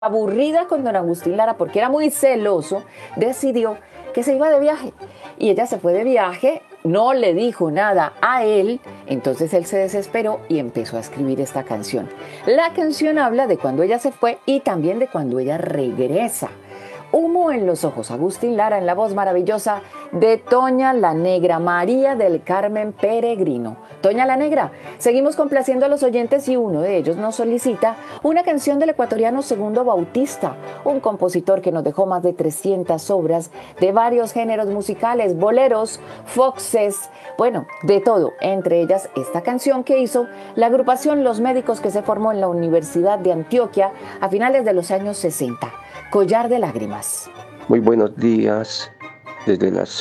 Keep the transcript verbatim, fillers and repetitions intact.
Aburrida con don Agustín Lara porque era muy celoso, decidió que se iba de viaje. Y ella se fue de viaje, no le dijo nada a él, entonces él se desesperó y empezó a escribir esta canción. La canción habla de cuando ella se fue y también de cuando ella regresa. Humo en los ojos, Agustín Lara en la voz maravillosa de Toña la Negra, María del Carmen Peregrino. Toña la Negra, seguimos complaciendo a los oyentes y uno de ellos nos solicita una canción del ecuatoriano Segundo Bautista, un compositor que nos dejó más de trescientas obras de varios géneros musicales, boleros, foxes, bueno, de todo, entre ellas esta canción que hizo la agrupación Los Médicos que se formó en la Universidad de Antioquia a finales de los años sesenta. Collar de lágrimas. Muy buenos días desde las